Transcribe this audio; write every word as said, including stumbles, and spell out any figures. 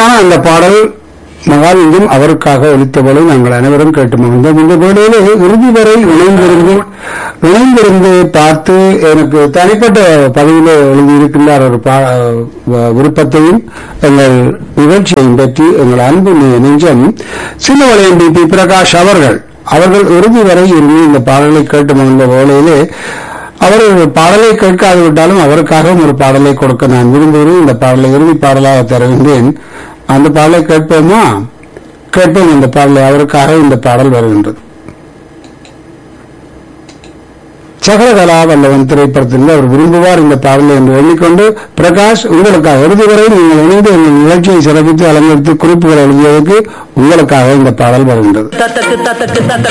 அருமையான அந்த பாடல் மகாலிங்கம் அவருக்காக ஒலித்தபோது நாங்கள் அனைவரும் கேட்டு மகிழ்ந்தோம். இந்த வேளையிலே இறுதி வரை இணைந்திருந்து இணைந்திருந்து பார்த்து எனக்கு தனிப்பட்ட பதிவிலே எழுதியிருக்கின்றார் ஒரு விருப்பத்தையும் எங்கள் நிகழ்ச்சியையும் பற்றி எங்கள் அன்பு நெஞ்சம் சின்னவளையம் பி பி பிரகாஷ் அவர்கள் அவர்கள் இறுதி வரை இருந்து இந்த பாடலை கேட்டு மகிழ்ந்த வேளையிலே அவர் பாடலை கேட்காது விட்டாலும் அவருக்காகவும் ஒரு பாடலை கொடுக்க நான் விரும்புகிறேன். இந்த பாடலை இறுதி பாடலாக தருகின்றேன். அந்த பாடலை கேட்போமா? கேட்போம். இந்த பாடலை அவருக்காக இந்த பாடல் வருகின்றது. சகலகலா வல்லவன் திரைப்படத்தில் அவர் விரும்புவார் இந்த பாடலை என்று எண்ணிக்கொண்டு பிரகாஷ் உங்களுக்காக இறுதி வரை நீங்கள் இணைந்து எங்கள் நிகழ்ச்சியை சிறப்பித்து அலங்கரித்து குறிப்புகள் எழுதியதற்கு உங்களுக்காக இந்த பாடல் வருகின்றது.